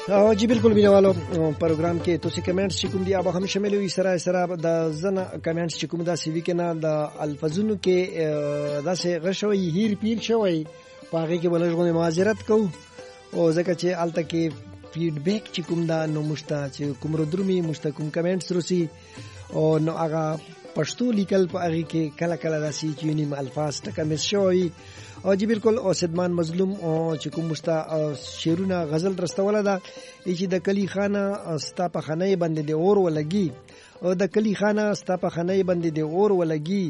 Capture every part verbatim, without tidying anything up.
जी बिल्कुल مینه والو پروګرام کې تاسو کمنټس چې کوم دي هغه هم شامل وي سره سره د زنه کمنټس چې کوم دا سی وی کنه د الفاظونو کې داسې غشوي هیر پیر شوی پاغه کې بلژغونه معذرت کو او ځکه چې الته کې فیډبیک چې کوم دا نو مشته چې کوم ردرمي مشته کوم کمنټس روسي او نو هغه پښتو لیکل په هغه کې کله کله داسې چې نیم الفاظ ټکه مس شوی او جی بالکل او سدمان مظلوم او چې کوم مستا شیرونه غزل رستوله ده چې د کلی خانه ستا په خانه باندې د اور ولګي او د کلی خانه ستا په خانه باندې د اور ولګي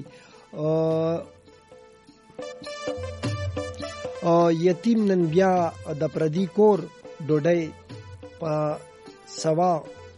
او یتیم نن بیا د پردي کور ډوډۍ په سوا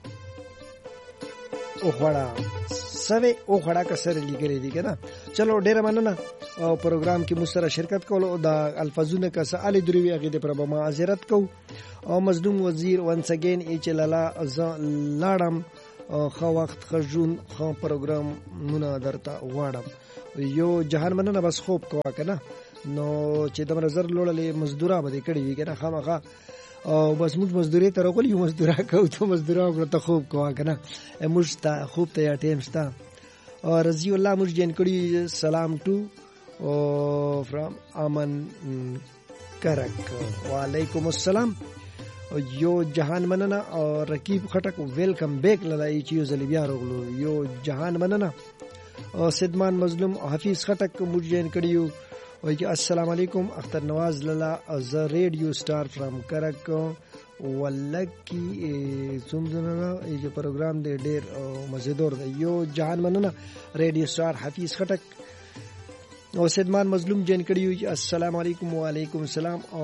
او خړه سوي او خړه کسر لګري دي کنه چلو ډیره مننه او پروګرام کې مستره شرکت کولو د الفاظونه کا سوال دروي هغه د پربه معذرت کو او مظلوم وزیر وانس اگین ایچ لالا ز لاړم خو وخت خجون خو پروګرام مونږ درته واړم یو جهان مننه بس خوب کوه کنه نو چې د نظر لوړلې مزدورا به کړي وي کنه خامخا او بس موږ مزدوري تر غوړي مزدورا کوو ته مزدورا ورته خوب کوه کنه موږ ته خوب ته یا ټیم ستا او رضی الله موږ جن کړي سلام ټو او فرام امن کرک وعلیکم السلام یو جهان مننه او رقیب خټک ویلکم بیک لای چې یو ځل بیا راغلو یو جهان مننه او سدمان مظلوم حفیظ خټک موږ جن کړیو وای چې السلام علیکم اختر نواز لالا ز ریډیو سٹار فرام کرک ولکی څومره یو پروګرام دی ډیر مزیدار دی یو جهان مننه ریډیو سٹار حفیظ خټک او سدمان مظلوم جن کړیو السلام علیکم وعلیکم السلام او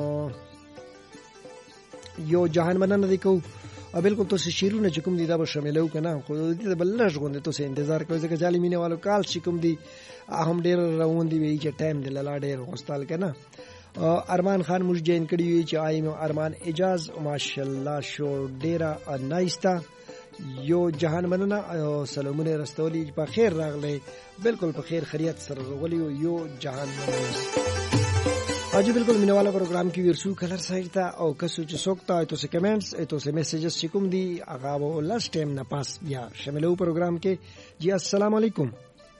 یو جهان مننه دی کو او بالکل تاسو شیرونه چې کوم دي دا به شاملو کنه خو دې بل لږ غونډه تاسو انتظار کوئ ځکه جالي مینه والو کال چې کوم دي هم ډیر روان دی وی چې ټایم دی لاله ډیر غوستال کنه ارمان خان موږ جین کړی چې آیم ارمان اجاز ماشاءالله شو ډیره نایستا یو جهان مننه او سلامونه رستولی په خیر راغلی بالکل په خیر خیریت سره راغلی یو جهان مننه اجي بالکل مینواله پروګرام کې ورسو کلر سایت تا او کسو چې سوکتا ایتو سه کمنټس ایتو سه میسیجز چې کوم دي هغه و لاست ټایم نه پاس بیا شاملو پروګرام کې جی السلام علیکم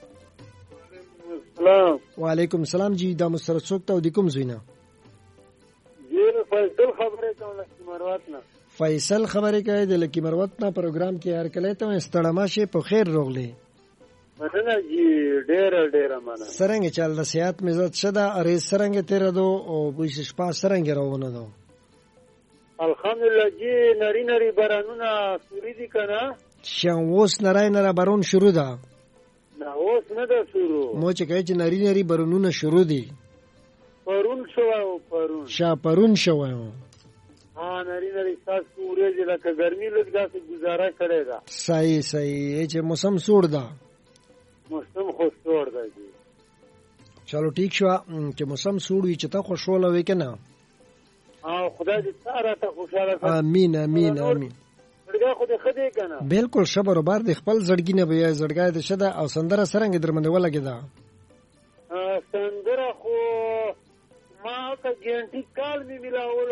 السلام وعلیکم السلام جی دا مستر سوکتا او د کوم زوینه جی فیصل خبره کوم لکی مروت نه فیصل خبره کوي د لکی مروت نه پروګرام کې هر کله ته استړما شي په خیر روغلی مننه جی ډیر ډیر مننه سرنګ چل د سیات مزت شدا اره سرنګ تیر دو او بوش شپه سرنګ راونه دو الحمدلله جی نری نری بارانونه سوري دي کنه شان اوس نری نری بارون شروع ده نه اوس نه ده شروع مو چې کوي چې نری نری بارونونه شروع دي پرون شو پرون شا پرون شو ها نری نری ساس پورې د لکه ګرمي لږ داسې گزاره کړې ده صحیح صحیح چې موسم سوړ ده موسم خو سوړ دی چلو ٹھیک شو چې موسم سوړ وي چې ته خوشاله وې کنه ها خدای دې سره ته خوشاله کړي امين امين امين زړګا خو دې خدای کنه بالکل شبر بار د خپل زړګي نه بیا زړګا دې شدا او سندره سرنګ درمنده ولګی دا سندره خو ما کا ګنټي کال می ملاول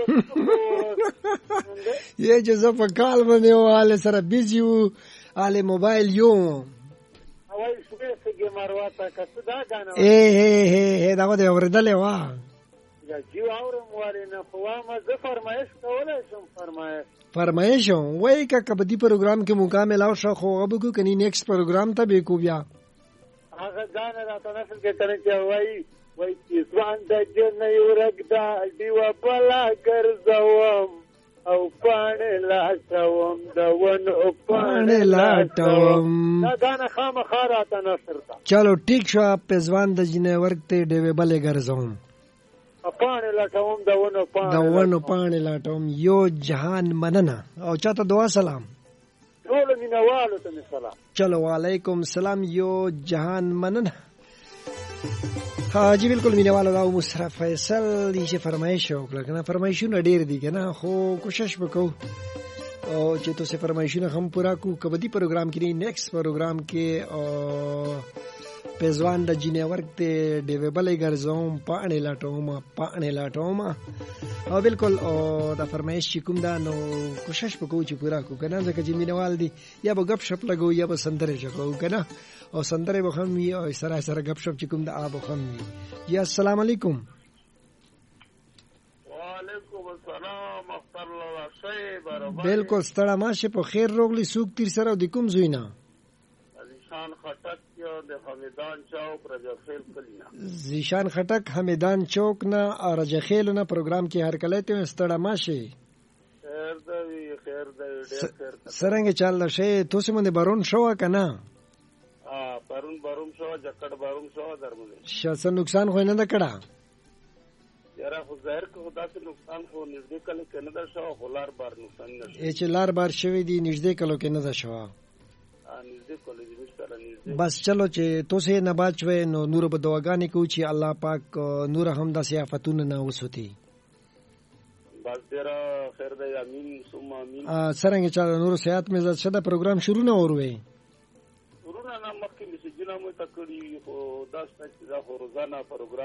یې چې زه په کال باندې واله سره بيزي وو علي موبایل یو وای شوې څنګه مروته کته دا غاڼه اے اے اے دا و دې اوردلې وا یا جیو اورم واره نه خو ما زه فرمایش کولای شم فرمایش فرمایش وای کا کبدي پروګرام کې مکمل او شو خو غو کو کني نیکسټ پروګرام ته به کو بیا هغه غاڼه راته نسل کې ترې چې وای وای چې ځوان د جن یو رګدا دیو بلا ګرځوم او پاڼې لاټوم د ون او پاڼې لاټوم دا غاڼه خامخا راته نصر تا چلو ټیک شو پزوان د جنې ورته دیوې بلې ګرځوم پاڼې لاټوم د ون او پاڼې د ون او پاڼې لاټوم یو جهان مننه او چاته دعا سلام ټول مینوالو ته سلام چلو وعلیکم السلام یو جهان مننه ها جی بالکل مینوالو دا مصرف فیصل دی چې فرمایش وکړه کنه فرمایشونه ډیر دي کنه خو کوشش وکاو او چې تاسو فرمایشونه هم پورا کو کبدي پروګرام کې نیکسټ پروګرام کې او پېزوان د جینې ورته ډیوبلې ګرځوم پاڼې لاټوم پاڼې لاټوم او بالکل او دا فرمایش چې کوم دا نو کوشش وکړو چې پورا کو کنه ځکه چې مینوال دي یا به غب شپ لګو یا به سندره چکو کنه او سندره به هم وي او سره سره غب شپ چې کوم دا اب هم وي. یا السلام علیکم. وعلیکم السلام اختر الله شی برابر. بالکل ستړه ماشه په خیر روغلی سوق تیر سره د کوم زوینه زیشان خټک یو د حمیدان چوک رجخیل کلینا. زیشان خټک حمیدان چوک نه او رجخیل نه پروګرام کې هر کله ته ستړه ماشه خیر دی خیر دی ډیر خیر. سرنګ چل شي توسه مونږ بارون شو کنه ا بارون بارون شو جکړ بارون شو درمله شاسه نقصان خو نه کړه یاره خو ظاهر که خدا ته نقصان خو نږدې کله کې نه ده شو خو لار بار نقصان نشي چې لار بار شوی دی نږدې کلو کې نه ده شو نږدې کله دې مشتره نږدې بس چلو چې توسه نه بچوي نو نور په دعاګانې کو چې الله پاک نور هم د سیافتونه نه وسوتي. بس ډیر خیر دی امين ثم امين. سرنګ چا نور صحت مې زړه شدا پروګرام شروع نه وروي ورونه نه مخکې مسجونه مو تکړی خو داس نه چې دا روزانه پروګرام